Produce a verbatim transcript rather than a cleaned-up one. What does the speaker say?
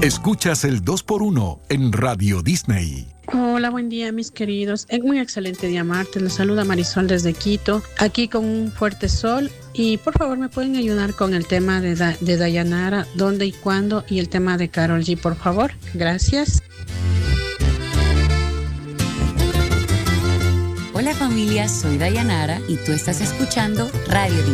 Escuchas el dos por uno en Radio Disney. Hola, buen día mis queridos. Es muy excelente día martes. Les saluda Marisol desde Quito, aquí con un fuerte sol. Y por favor me pueden ayudar con el tema de, da- de Dayanara, dónde y cuándo, y el tema de Karol G, por favor. Gracias. Hola familia, soy Dayanara y tú estás escuchando Radio Disney.